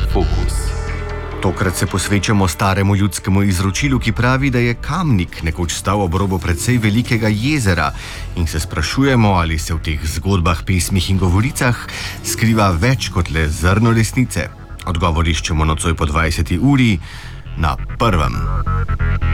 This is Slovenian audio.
Fokus. Tokrat se posvečamo staremu ljudskemu izročilu, ki pravi, da je Kamnik nekoč stal ob robu precej velikega jezera in se sprašujemo, ali se v teh zgodbah, pesmih in govoricah skriva več kot le zrno resnice. Odgovor iščemo nocoj po 20. uri na Prvem.